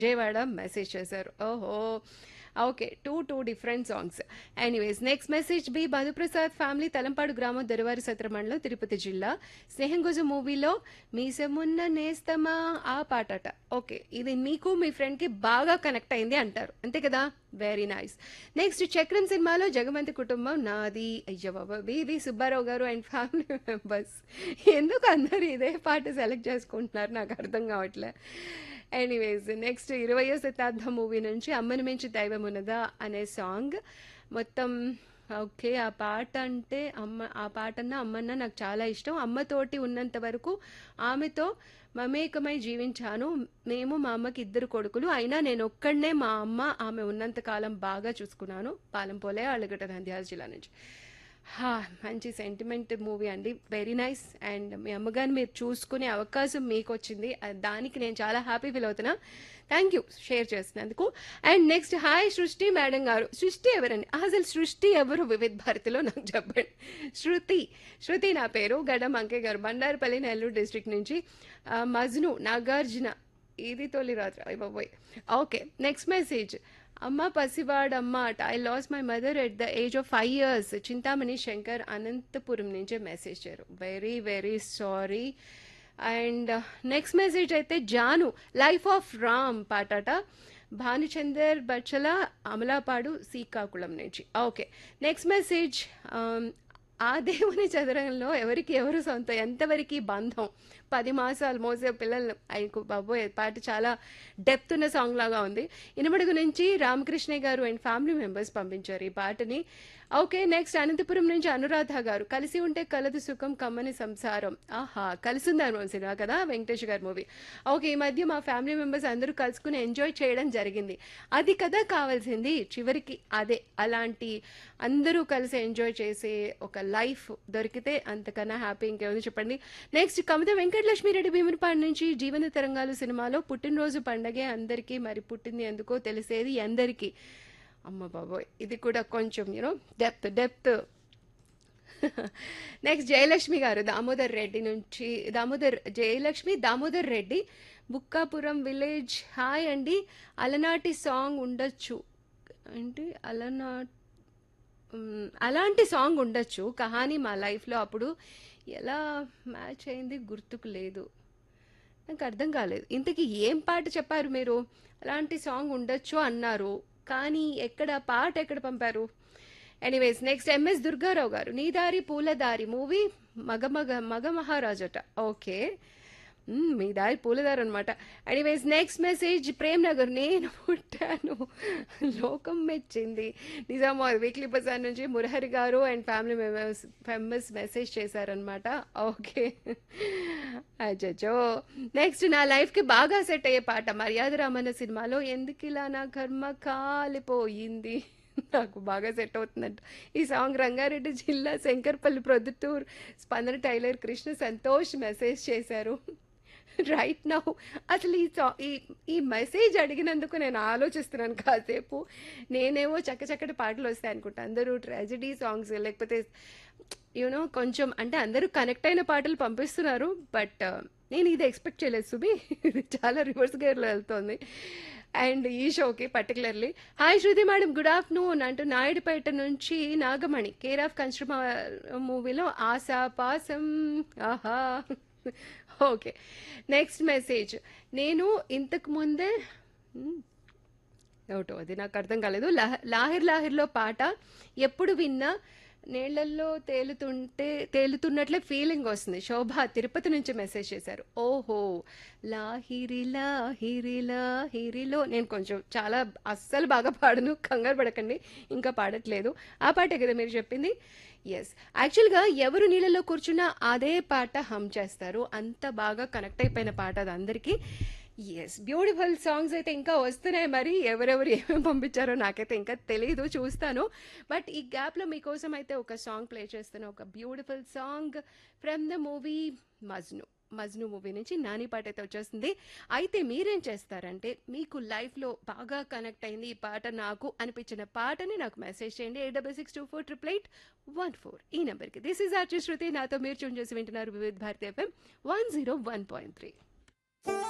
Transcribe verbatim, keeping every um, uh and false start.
Vijayawada message చేశారు. ఓహో! Okay. రెండు, రెండు different songs. Anyways next message B Madhu Prasad family Talampadu గ్రామం దొరవారి సత్ర మండలం తిరుపతి జిల్లా. స్నేహం గుజు మూవీలో మీసమున్న నేస్తమా ఆ పాటట. ఓకే. ఇది మీకు మీ ఫ్రెండ్‌కి బాగా కనెక్ట్ అయింది అంటారు. అంతే కదా? Very nice. నెక్స్ట్ 'చక్రం' సినిమాలో జగమంతి కుటుంబం నాది అయ్య బాబోయ్! వివి సుబ్బారావు గారు అండ్ ఫ్యామిలీ మెంబర్స్. ఎందుకు అందరూ ఇదే పాట సెలెక్ట్ చేసుకుంటున్నారు నాకు అర్థం కావట్లే. ఎనీవేస్ నెక్స్ట్ ఇరవయో శతాబ్దం మూవీ నుంచి 'అమ్మని మించి దైవం ఉన్నదా' అనే సాంగ్ మొత్తం ఓకే. ఆ పాట అంటే అమ్మ ఆ పాటన్నా అమ్మన్నా నాకు చాలా ఇష్టం. అమ్మతోటి ఉన్నంత వరకు ఆమెతో మమేకమై జీవించాను. మేము మా అమ్మకి ఇద్దరు కొడుకులు. అయినా నేను ఒక్కడినే మా అమ్మ ఆమె ఉన్నంత కాలం బాగా చూసుకున్నాను. పాలెంపోలే అళ్ళగడ్డ నంద్యాల జిల్లా నుంచి. హా! మంచి సెంటిమెంట్ మూవీ అండి. Very nice. అండ్ మీ అమ్మగారిని మీరు చూసుకునే అవకాశం మీకొచ్చింది. ఆహ్, దానికి నేను చాలా హ్యాపీ ఫీల్ అవుతున్నా. థ్యాంక్ యూ షేర్ చేసినందుకు. అండ్ నెక్స్ట్ హాయ్ సృష్టి మేడం గారు. సృష్టి ఎవరండి? అసలు సృష్టి ఎవరు వివిధ భారతిలో నాకు చెప్పండి. శృతి. శృతి నా పేరు. గడ్డం అంకయ్య గారు. బండారుపల్లి నెల్లూరు డిస్ట్రిక్ట్ నుంచి. ఆహ్, మజ్ను నాగార్జున. ఇది తొలి రాత్రి. అయ్య బాబోయ్! ఓకే. నెక్స్ట్ మెసేజ్ అమ్మ పసివాడమ్మ అట. I loss my mother at the age of five years. Chintamani Shankar Anantapuram నుంచే మెసేజ్ చేశారు. Very very sorry. And next message అయితే జాను లైఫ్ ఆఫ్ రామ్ పాటట. భానుచందర్ బచ్చల అమలాపాడు శ్రీకాకుళం నుంచి. ఓకే. నెక్స్ట్ మెసేజ్ ఆ దేవుని చదరంలో ఎవరికి ఎవరు సొంతం ఎంతవరకు బంధం పది మాసాలు మోసే పిల్లలు ఆయనకు బాబోయ్ పాట చాలా డెప్త్ ఉన్న సాంగ్ లాగా ఉంది. ఇనుమడుగు నుంచి రామకృష్ణయ్య గారు అండ్ ఫ్యామిలీ మెంబర్స్ పంపించారు ఈ పాటని. ఓకే. నెక్స్ట్ అనంతపురం నుంచి అనురాధ గారు కలిసి ఉంటే కలదు సుఖం కమ్మని సంసారం. ఆహా కలిసిందారు సినిమా కదా వెంకటేష్ గారి మూవీ. ఓకే. ఈ మధ్య మా ఫ్యామిలీ మెంబర్స్ అందరూ కలుసుకుని ఎంజాయ్ చేయడం జరిగింది. అది కదా కావాల్సింది చివరికి అదే అలాంటి అందరూ కలిసి ఎంజాయ్ చేసే ఒక లైఫ్ దొరికితే అంతకన్నా హ్యాపీ ఇంకేముంది చెప్పండి. నెక్స్ట్ కవిత వెంకటలక్ష్మిరెడ్డి భీమునిపాడు నుంచి జీవన తరంగాలు సినిమాలో పుట్టినరోజు పండగే అందరికీ మరి పుట్టింది ఎందుకో తెలిసేది ఎందరికీ. అమ్మ బాబోయ్ ఇది కూడా కొంచెం you know depth depth. Next Jayalakshmi గారు దామోదర్ రెడ్డి నుంచి. దామోదర్ జయలక్ష్మి దామోదర్ రెడ్డి బుక్కాపురం విలేజ్. హాయ్ అండి. అలనాటి సాంగ్ ఉండొచ్చు అంటే అలనా మ్, అలాంటి సాంగ్ ఉండొచ్చు కహాని మా లైఫ్లో అప్పుడు ఎలా మ్యాచ్ అయింది గుర్తుకు లేదు. నాకు అర్థం కాలేదు. ఇంతకీ ఏం పాట చెప్పారు మీరు? అలాంటి సాంగ్ ఉండొచ్చు అన్నారు కానీ ఎక్కడ పాట ఎక్కడ పంపారు? ఎనీవేస్ నెక్స్ట్ ఎంఎస్ దుర్గారావు గారు నీ దారి పూలదారి మూవీ మగ మగ మగ మహారాజట. ఓకే. మ్మ్, మీ దారి పూలదారు అనమాట. Anyways next message Prem Nagar నేను పుట్టాను లోకం మెచ్చింది నిజామాబాద్ వీక్లీ బజార్ నుంచి మురహరి గారు and family members famous message చేశారనమాట. ఓకే. అచ్చో. నెక్స్ట్ నా లైఫ్కి బాగా సెట్ అయ్యే పాట మర్యాద రామన్న సినిమాలో ఎందుకు ఇలా నా కర్మ కాలిపోయింది. నాకు బాగా సెట్ అవుతుందంట ఈ సాంగ్. రంగారెడ్డి జిల్లా శంకర్పల్లి ప్రొద్దుటూర్ స్పందన టైలర్ కృష్ణ సంతోష్ మెసేజ్ చేశారు. రైట్ నౌ అసలు ఈ సా ఈ ఈ మెసేజ్ అడిగినందుకు నేను ఆలోచిస్తున్నాను కాసేపు. నేనేమో చక్క చక్కటి పాటలు వస్తాయి అనుకుంటా. అందరూ ట్రాజడీ సాంగ్స్ లేకపోతే యూనో కొంచెం అంటే అందరూ కనెక్ట్ అయిన పాటలు పంపిస్తున్నారు. బట్ నేను ఇది ఎక్స్పెక్ట్ చేయలేదు సుబి. ఇది చాలా రివర్స్ గేర్లో వెళ్తుంది. అండ్ ఈ షోకి పర్టికులర్లీ హాయ్ శృతి మేడం గుడ్ ఆఫ్టర్నూన్ అంటూ నాయుడుపేట నుంచి నాగమణి కేర్ ఆఫ్ కన్స్ట్రమర్ మూవీలో ఆశా పాసం. ఆహా. ఓకే. నెక్స్ట్ మెసేజ్ నేను ఇంతకు ముందే మ్, ఏమిటో అది నాకు అర్థం కాలేదు. లాహ లాహిర్ లాహిర్లో పాట ఎప్పుడు విన్నా నీళ్ళల్లో తేలుతుంటే తేలుతున్నట్లే ఫీలింగ్ వస్తుంది. శోభ తిరుపతి నుంచి మెసేజ్ చేశారు. ఓహో లాహిరి లాహిరి లాహిరిలో నేను కొంచెం చాలా అస్సలు బాగా పాడను కంగారు పడకండి ఇంకా పాడట్లేదు. ఆ పాటే కదా మీరు చెప్పింది. ఎస్ యాక్చువల్గా ఎవరు నీళ్ళలో కూర్చున్నా అదే పాట హమ్ చేస్తారు. అంత బాగా కనెక్ట్ అయిపోయిన పాట అది అందరికీ. ఎస్ బ్యూటిఫుల్ సాంగ్స్ అయితే ఇంకా వస్తున్నాయి. మరి ఎవరెవరు ఏమేమి పంపించారో నాకైతే ఇంకా తెలియదు చూస్తాను. బట్ ఈ గ్యాప్లో మీకోసం అయితే ఒక సాంగ్ ప్లే చేస్తాను. ఒక beautiful song from the movie Majnu. Majnu movie నుంచి నాని పాట అయితే వచ్చేస్తుంది. అయితే మీరేం చేస్తారంటే మీకు లైఫ్లో బాగా కనెక్ట్ అయింది ఈ పాట నాకు అనిపించిన పాటని నాకు మెసేజ్ చేయండి. Eight double six two four triple eight one four ఈ నెంబర్కి. దిస్ ఈజ్ ఆర్చి శృతి. నాతో మీరు చూన్ చేసి వింటున్నారు వివిధ Bharati FM one zero one point three.